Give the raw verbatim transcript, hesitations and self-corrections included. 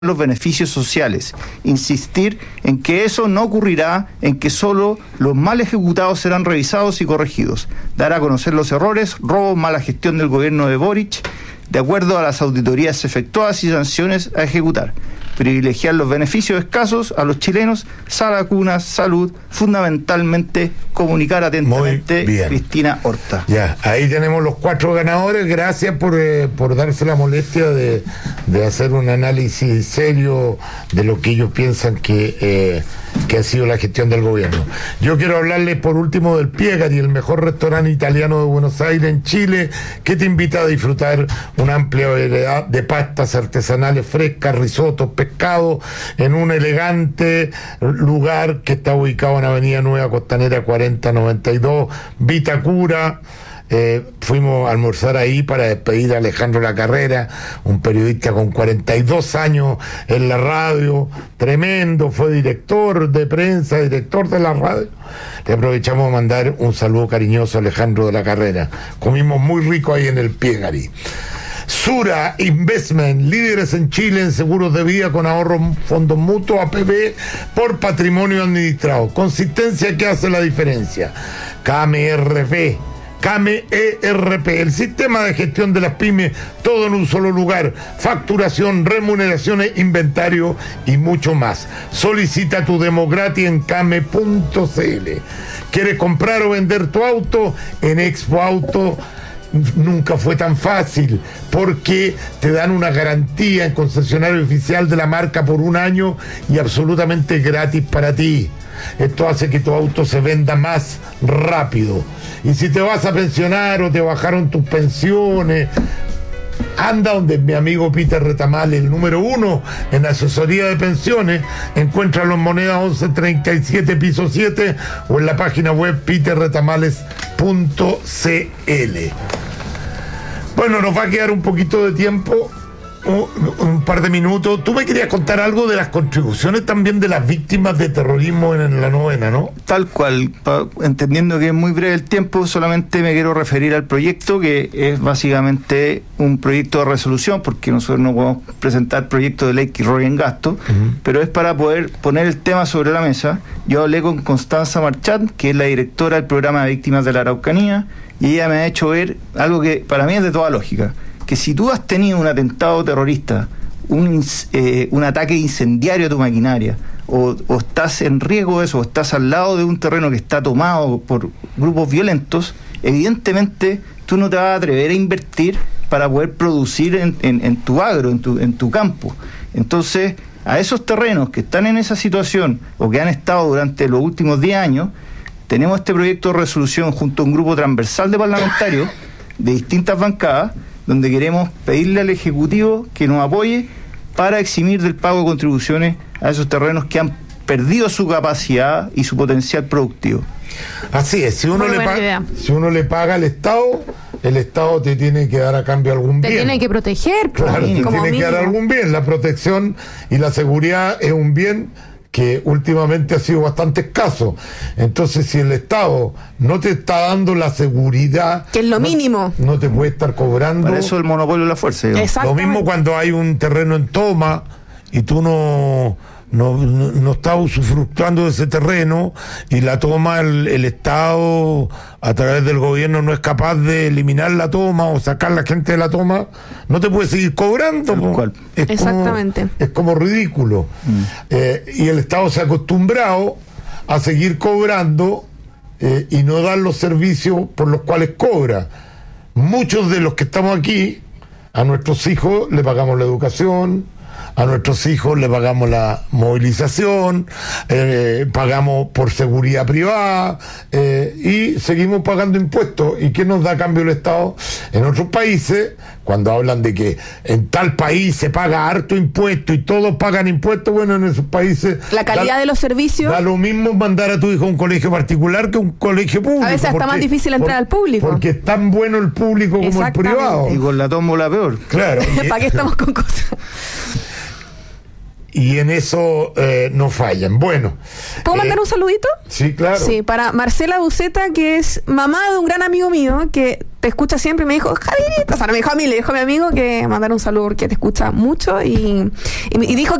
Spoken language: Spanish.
los beneficios sociales, insistir en que eso no ocurrirá, en que solo los mal ejecutados serán revisados y corregidos, dar a conocer los errores, robos, mala gestión del gobierno de Boric, de acuerdo a las auditorías efectuadas y sanciones a ejecutar, privilegiar los beneficios escasos a los chilenos, vacunas, salud, fundamentalmente comunicar atentamente. Cristina Horta. Ya, ahí tenemos los cuatro ganadores. Gracias por, eh, por darse la molestia de, de hacer un análisis serio de lo que ellos piensan que, eh, que ha sido la gestión del gobierno. Yo quiero hablarles por último del Piegari, el mejor restaurante italiano de Buenos Aires, en Chile, que te invita a disfrutar una amplia variedad de pastas artesanales frescas, risotos, pescado, en un elegante lugar que está ubicado en Avenida Nueva Costanera cuarenta noventa y dos, Vitacura. Eh, fuimos a almorzar ahí para despedir a Alejandro Lacarrera, un periodista con cuarenta y dos años en la radio, tremendo, fue director de prensa, director de la radio. Le aprovechamos a mandar un saludo cariñoso a Alejandro de la Carrera. Comimos muy rico ahí en el Piegari. Sura Investment, líderes en Chile en seguros de vida con ahorros, fondos mutuos, A P B por patrimonio administrado. Consistencia que hace la diferencia. K M R P. K M E R P, el sistema de gestión de las pymes, todo en un solo lugar, facturación, remuneraciones, inventario y mucho más. Solicita tu demo gratis en came punto c l. ¿Quieres comprar o vender tu auto? En Expo Auto nunca fue tan fácil, porque te dan una garantía en concesionario oficial de la marca por un año y absolutamente gratis para ti. Esto hace que tu auto se venda más rápido. Y si te vas a pensionar o te bajaron tus pensiones, anda donde mi amigo Peter Retamal, el número uno en asesoría de pensiones. Encuéntralo en Moneda once treinta y siete, piso siete, o en la página web peter retamales punto c l. Bueno, nos va a quedar un poquito de tiempo, un, un par de minutos. Tú me querías contar algo de las contribuciones también de las víctimas de terrorismo en, en la novena, ¿no? Tal cual, pa, entendiendo que es muy breve el tiempo, solamente me quiero referir al proyecto, que es básicamente un proyecto de resolución, porque nosotros no podemos presentar proyecto de ley que roben gasto, uh-huh. pero es para poder poner el tema sobre la mesa. Yo hablé con Constanza Marchand, que es la directora del programa de víctimas de la Araucanía, y ella me ha hecho ver algo que para mí es de toda lógica, que si tú has tenido un atentado terrorista, un, eh, un ataque incendiario a tu maquinaria, o, o estás en riesgo de eso, o estás al lado de un terreno que está tomado por grupos violentos, evidentemente tú no te vas a atrever a invertir para poder producir en, en, en tu agro, en tu, en tu campo. Entonces, a esos terrenos que están en esa situación, o que han estado durante los últimos diez años, tenemos este proyecto de resolución junto a un grupo transversal de parlamentarios de distintas bancadas, donde queremos pedirle al Ejecutivo que nos apoye para eximir del pago de contribuciones a esos terrenos que han perdido su capacidad y su potencial productivo. Así es, si uno, le paga, si uno le paga al Estado, el Estado te tiene que dar a cambio algún bien. Te tiene que proteger. Claro, te tiene mínimo. que dar algún bien. La protección y la seguridad es un bien que últimamente ha sido bastante escaso. Entonces, si el Estado no te está dando la seguridad, que es lo no, mínimo, no te puede estar cobrando. Para eso el monopolio de la fuerza. Lo mismo cuando hay un terreno en toma y tú no no, no, no estás usufructuando de ese terreno, y la toma, el, el Estado a través del gobierno no es capaz de eliminar la toma o sacar a la gente de la toma, no te puede seguir cobrando. Es Exactamente. Como, es como ridículo. Mm. Eh, y el Estado se ha acostumbrado a seguir cobrando eh, y no dar los servicios por los cuales cobra. Muchos de los que estamos aquí, a nuestros hijos le pagamos la educación, a nuestros hijos le pagamos la movilización, eh, pagamos por seguridad privada, eh, y seguimos pagando impuestos. ¿Y qué nos da a cambio el Estado? En otros países, cuando hablan de que en tal país se paga harto impuesto y todos pagan impuestos, bueno, en esos países la calidad da, de los servicios, da lo mismo mandar a tu hijo a un colegio particular que a un colegio público. A veces está más difícil entrar por, al público, porque es tan bueno el público como el privado. Y con la tómbola peor. Claro. ¿Para qué estamos con cosas? Y en eso eh, no fallan. Bueno. ¿Puedo mandar eh, un saludito? Sí, claro. Sí, para Marcela Buceta, que es mamá de un gran amigo mío, que te escucha siempre y me dijo, Javierita, o sea, no me dijo a mí, le dijo a mi amigo que mandara un saludo porque te escucha mucho y, y, y dijo